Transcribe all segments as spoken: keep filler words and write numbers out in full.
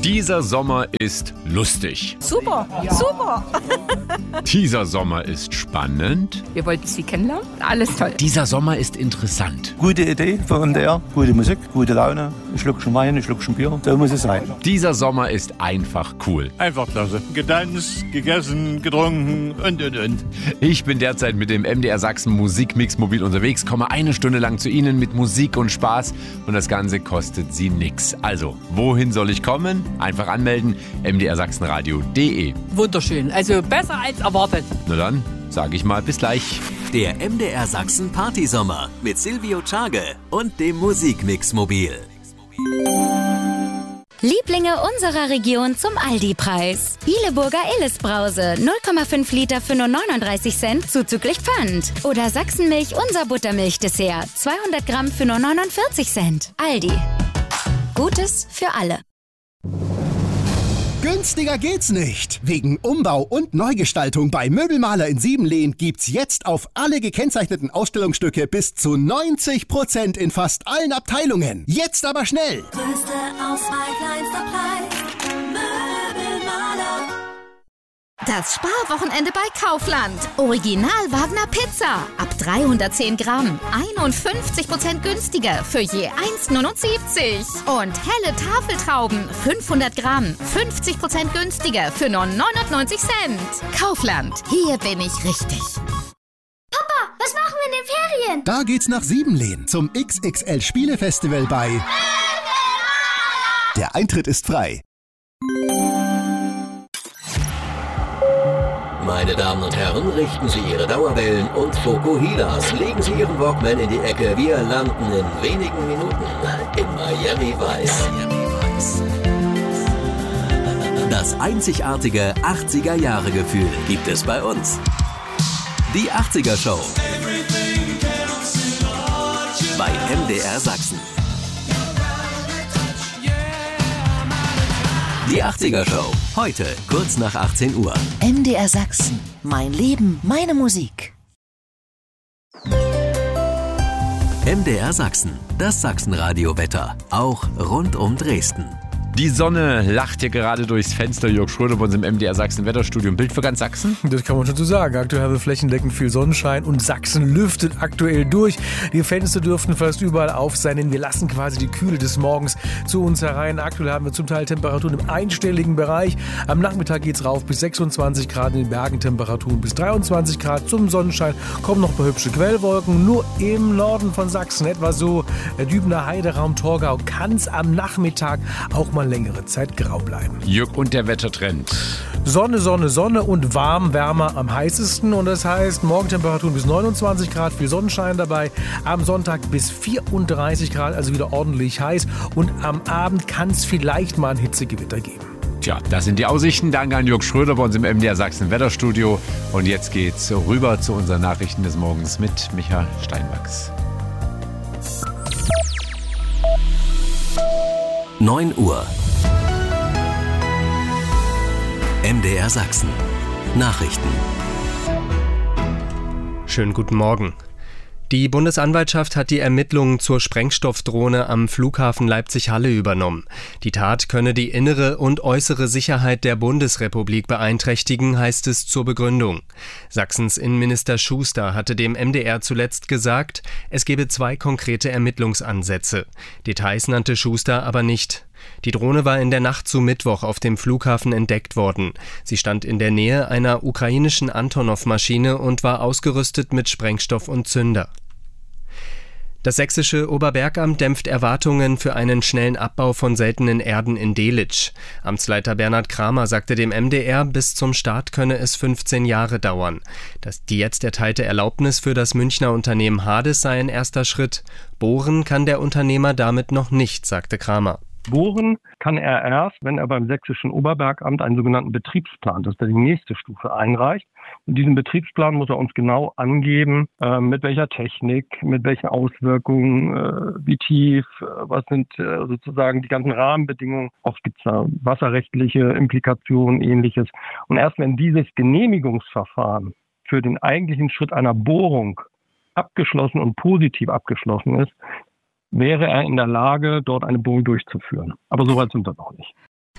Dieser Sommer ist lustig. Super, super. Dieser Sommer ist spannend. Wir wollten Sie kennenlernen. Alles toll. Dieser Sommer ist interessant. Gute Idee für M D R, gute Musik, gute Laune, ein Schluckchen Wein, ein Schluckchen Bier, so muss es sein. Dieser Sommer ist einfach cool. Einfach klasse. Getanzt, gegessen, getrunken und, und, und. Ich bin derzeit mit dem M D R Sachsen Musikmix mobil unterwegs, komme eine Stunde lang zu Ihnen mit Musik und Spaß und das Ganze kostet Sie nix. Also, wohin soll ich kommen? Einfach anmelden, m d r sachsenradio punkt d e. Wunderschön. Also besser als erwartet. Na dann, sage ich mal, bis gleich. Der M D R Sachsen Partysommer mit Silvio Czage und dem Musikmix mobil. Lieblinge unserer Region zum Aldi-Preis. Bieleburger Illes-Brause, null Komma fünf Liter für nur neununddreißig Cent zuzüglich Pfand. Oder Sachsenmilch, unser Buttermilch-Dessert, zweihundert Gramm für nur neunundvierzig Cent. Aldi. Gutes für alle. Günstiger geht's nicht. Wegen Umbau und Neugestaltung bei Möbelmaler in Siebenlehn gibt's jetzt auf alle gekennzeichneten Ausstellungsstücke bis zu neunzig Prozent in fast allen Abteilungen. Jetzt aber schnell! Größte Auswahl, kleinster Preis. Möbelmaler. Das Sparwochenende bei Kaufland. Original Wagner Pizza. Ab dreihundertzehn Gramm. einundfünfzig Prozent günstiger für je eins Komma neunundsiebzig. Und helle Tafeltrauben. fünfhundert Gramm. fünfzig Prozent günstiger für nur neunundneunzig Cent. Kaufland. Hier bin ich richtig. Papa, was machen wir in den Ferien? Da geht's nach Siebenlehn zum X X L Spielefestival bei Möbelmaler. Der Eintritt ist frei. Meine Damen und Herren, richten Sie Ihre Dauerwellen und Fokuhilas. Legen Sie Ihren Walkman in die Ecke. Wir landen in wenigen Minuten in Miami Vice. Das einzigartige achtziger-Jahre-Gefühl gibt es bei uns. Die achtziger Show bei M D R Sachsen. Die achtziger Show. Heute, kurz nach achtzehn Uhr. M D R Sachsen. Mein Leben, meine Musik. M D R Sachsen. Das Sachsenradio-Wetter. Auch rund um Dresden. Die Sonne lacht hier gerade durchs Fenster. Jörg Schröder bei uns im M D R Sachsen Wetterstudio. Ein Bild für ganz Sachsen? Das kann man schon so sagen. Aktuell haben wir flächendeckend viel Sonnenschein und Sachsen lüftet aktuell durch. Die Fenster dürften fast überall auf sein, denn wir lassen quasi die Kühle des Morgens zu uns herein. Aktuell haben wir zum Teil Temperaturen im einstelligen Bereich. Am Nachmittag geht es rauf bis sechsundzwanzig Grad, in den Bergen Temperaturen bis dreiundzwanzig Grad. Zum Sonnenschein kommen noch ein paar hübsche Quellwolken. Nur im Norden von Sachsen, etwa so Dübener Heide, Raum Torgau, kann es am Nachmittag auch mal längere Zeit grau bleiben. Jörg, und der Wettertrend? Sonne, Sonne, Sonne und warm, wärmer am heißesten. Und das heißt, Morgentemperaturen bis neunundzwanzig Grad, viel Sonnenschein dabei. Am Sonntag bis vierunddreißig Grad, also wieder ordentlich heiß. Und am Abend kann es vielleicht mal ein Hitzegewitter geben. Tja, das sind die Aussichten. Danke an Jörg Schröder bei uns im M D R Sachsen Wetterstudio. Und jetzt geht's rüber zu unseren Nachrichten des Morgens mit Micha Steinwachs. neun Uhr. M D R Sachsen. Nachrichten. Schönen guten Morgen. Die Bundesanwaltschaft hat die Ermittlungen zur Sprengstoffdrohne am Flughafen Leipzig-Halle übernommen. Die Tat könne die innere und äußere Sicherheit der Bundesrepublik beeinträchtigen, heißt es zur Begründung. Sachsens Innenminister Schuster hatte dem M D R zuletzt gesagt, es gebe zwei konkrete Ermittlungsansätze. Details nannte Schuster aber nicht. Die Drohne war in der Nacht zu Mittwoch auf dem Flughafen entdeckt worden. Sie stand in der Nähe einer ukrainischen Antonov-Maschine und war ausgerüstet mit Sprengstoff und Zünder. Das sächsische Oberbergamt dämpft Erwartungen für einen schnellen Abbau von seltenen Erden in Delitzsch. Amtsleiter Bernhard Kramer sagte dem M D R, bis zum Start könne es fünfzehn Jahre dauern. Das, die jetzt erteilte Erlaubnis für das Münchner Unternehmen Hades sei ein erster Schritt. Bohren kann der Unternehmer damit noch nicht, sagte Kramer. Bohren kann er erst, wenn er beim sächsischen Oberbergamt einen sogenannten Betriebsplan, das ist die nächste Stufe, einreicht. In diesem Betriebsplan muss er uns genau angeben, äh, mit welcher Technik, mit welchen Auswirkungen, äh, wie tief, äh, was sind äh, sozusagen die ganzen Rahmenbedingungen. Oft gibt es da wasserrechtliche Implikationen, ähnliches. Und erst wenn dieses Genehmigungsverfahren für den eigentlichen Schritt einer Bohrung abgeschlossen und positiv abgeschlossen ist, wäre er in der Lage, dort eine Bohrung durchzuführen. Aber so weit sind wir noch nicht.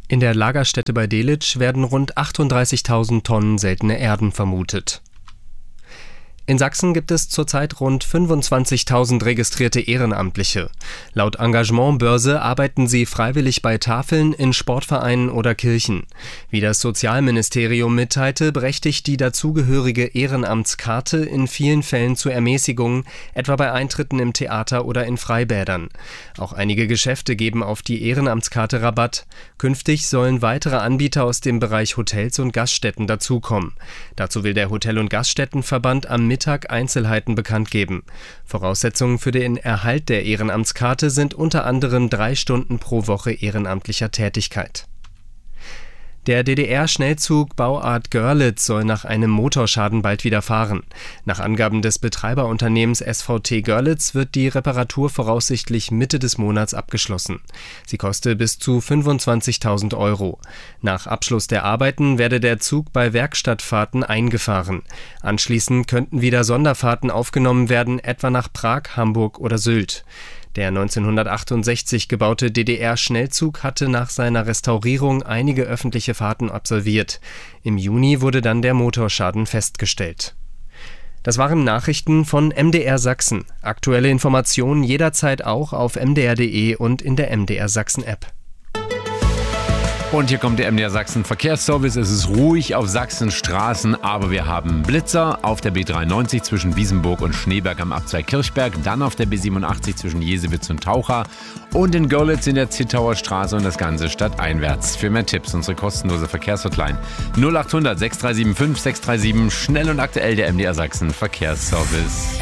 In der Lagerstätte bei Delitzsch werden rund achtunddreißigtausend Tonnen seltene Erden vermutet. In Sachsen gibt es zurzeit rund fünfundzwanzigtausend registrierte Ehrenamtliche. Laut Engagementbörse arbeiten sie freiwillig bei Tafeln, in Sportvereinen oder Kirchen. Wie das Sozialministerium mitteilte, berechtigt die dazugehörige Ehrenamtskarte in vielen Fällen zu Ermäßigungen, etwa bei Eintritten im Theater oder in Freibädern. Auch einige Geschäfte geben auf die Ehrenamtskarte Rabatt. Künftig sollen weitere Anbieter aus dem Bereich Hotels und Gaststätten dazukommen. Dazu will der Hotel- und Gaststättenverband am Mittag Einzelheiten bekannt geben. Voraussetzungen für den Erhalt der Ehrenamtskarte sind unter anderem drei Stunden pro Woche ehrenamtlicher Tätigkeit. Der D D R-Schnellzug Bauart Görlitz soll nach einem Motorschaden bald wieder fahren. Nach Angaben des Betreiberunternehmens S V T Görlitz wird die Reparatur voraussichtlich Mitte des Monats abgeschlossen. Sie koste bis zu fünfundzwanzigtausend Euro. Nach Abschluss der Arbeiten werde der Zug bei Werkstattfahrten eingefahren. Anschließend könnten wieder Sonderfahrten aufgenommen werden, etwa nach Prag, Hamburg oder Sylt. Der neunzehnhundertachtundsechzig gebaute D D R-Schnellzug hatte nach seiner Restaurierung einige öffentliche Fahrten absolviert. Im Juni wurde dann der Motorschaden festgestellt. Das waren Nachrichten von M D R Sachsen. Aktuelle Informationen jederzeit auch auf m d r punkt d e und in der M D R Sachsen App. Und hier kommt der M D R Sachsen Verkehrsservice. Es ist ruhig auf Sachsens Straßen, aber wir haben Blitzer auf der B dreiundneunzig zwischen Wiesenburg und Schneeberg am Abzweig Kirchberg, dann auf der B siebenundachtzig zwischen Jesewitz und Taucha und in Görlitz in der Zittauer Straße und das Ganze stadteinwärts. Für mehr Tipps unsere kostenlose Verkehrshotline null achthundert sechs drei sieben fünf sechs drei sieben, schnell und aktuell der M D R Sachsen Verkehrsservice.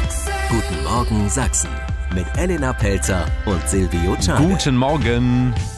Guten Morgen Sachsen mit Elena Pelzer und Silvio Czarne. Guten Morgen.